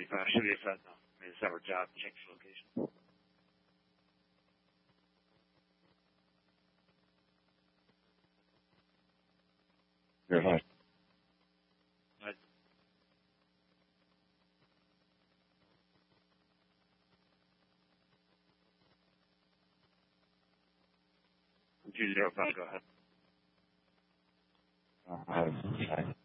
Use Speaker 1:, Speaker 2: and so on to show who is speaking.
Speaker 1: 45 should be a set now. I mean, a separate job, change location.
Speaker 2: You're fine.
Speaker 1: Right. 205, go ahead.
Speaker 2: Okay.